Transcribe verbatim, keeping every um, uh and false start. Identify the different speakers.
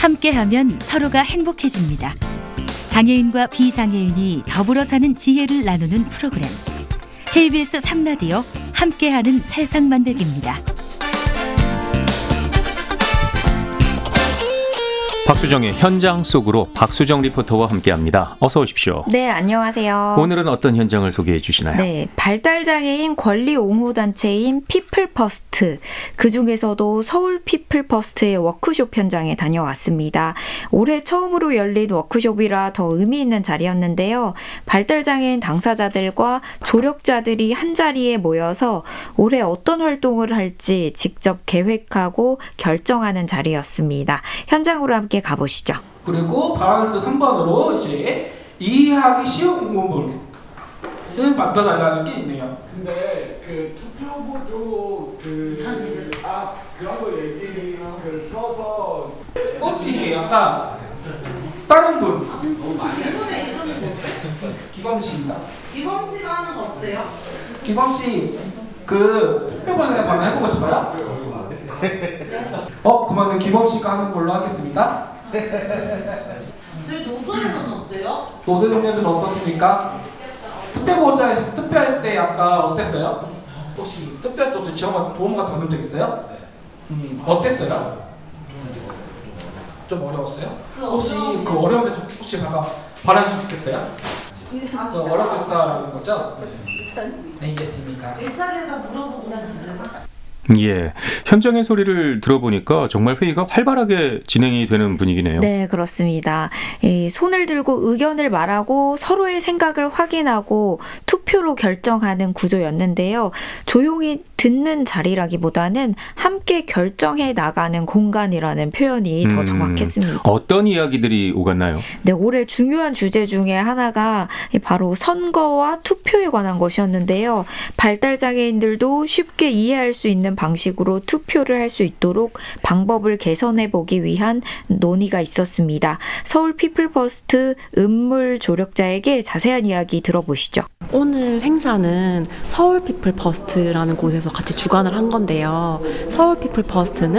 Speaker 1: 함께하면 서로가 행복해집니다. 장애인과 비장애인이 더불어 사는 지혜를 나누는 프로그램. 케이비에스 삼 라디오 함께하는 세상 만들기입니다.
Speaker 2: 박수정의 현장 속으로 박수정 리포터와 함께합니다. 어서 오십시오.
Speaker 3: 네, 안녕하세요.
Speaker 2: 오늘은 어떤 현장을 소개해 주시나요?
Speaker 3: 네, 발달장애인 권리 옹호 단체인 피플퍼스트, 그중에서도 서울 피플퍼스트의 워크숍 현장에 다녀왔습니다. 올해 처음으로 열린 워크숍이라 더 의미 있는 자리였는데요. 발달장애인 당사자들과 조력자들이 한자리에 모여서 올해 어떤 활동을 할지 직접 계획하고 결정하는 자리였습니다. 현장으로 함께 가보시죠.
Speaker 4: 그리고 바라는트 삼 번으로 이제 이해하기 쉬운 공부물을 만들어달라는 게 있네요.
Speaker 5: 근데 그 투표보도 그 아 그런 거 얘기를 그 써서
Speaker 4: 혹시 아까 다른 분 기범 씨입니다.
Speaker 6: 기범 씨가 하는 거 어때요?
Speaker 4: 기범 씨그 투표번호 한번 해보고 싶어요? 어 그러면 기범 씨가 하는 걸로 하겠습니다.
Speaker 6: 저희 노드로는 어때요?
Speaker 4: 노드님들은 어떻습니까? 투표보자에서 투표할 때 약간 어땠어요? 혹시 투표할 때 지원 도움 같은 거 받은 적 있어요? 음 어땠어요? 좀 어려웠어요? 혹시 그 어려운 데 혹시 잠깐 발언해 주시겠어요? 그 어렵겠다라는 거죠? 알겠습니다.
Speaker 6: 일차례가 물어보고 나는데.
Speaker 2: 예, 현장의 소리를 들어보니까 정말 회의가 활발하게 진행이 되는 분위기네요.
Speaker 3: 네, 그렇습니다. 이 손을 들고 의견을 말하고 서로의 생각을 확인하고 투표로 결정하는 구조였는데요. 조용히 듣는 자리라기보다는 함께 결정해 나가는 공간이라는 표현이 더
Speaker 2: 음,
Speaker 3: 정확했습니다.
Speaker 2: 어떤 이야기들이 오갔나요?
Speaker 3: 네, 올해 중요한 주제 중에 하나가 바로 선거와 투표에 관한 것이었는데요. 발달장애인들도 쉽게 이해할 수 있는 방식으로 투표를 할 수 있도록 방법을 개선해 보기 위한 논의가 있었습니다. 서울 피플퍼스트 은물 조력자에게 자세한 이야기 들어보시죠.
Speaker 7: 오늘 행사는 서울 피플퍼스트라는 곳에서 같이 주관을 한 건데요. 서울 피플퍼스트는